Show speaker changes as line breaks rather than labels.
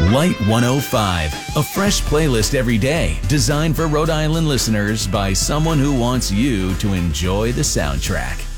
Light 105, a fresh playlist every day, designed for Rhode Island listeners by someone who wants you to enjoy the soundtrack.